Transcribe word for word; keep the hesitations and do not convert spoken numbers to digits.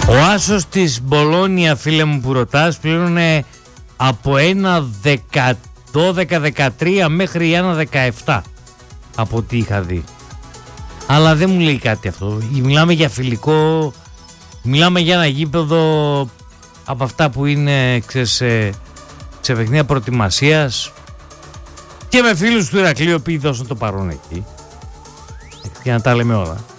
Ο άσος της Μπολόνια, φίλε μου που ρωτάς, πλήρωνε από ένα δώδεκα δεκατρία μέχρι ένα δεκαεπτά από ό,τι είχα δει. Αλλά δεν μου λέει κάτι αυτό. Μιλάμε για φιλικό, μιλάμε για ένα γήπεδο από αυτά που είναι, ξέρεις, σε, σε παιχνίδια προετοιμασίας και με φίλους του Ηρακλείου που δώσαν το παρόν εκεί. Για να τα λέμε όλα.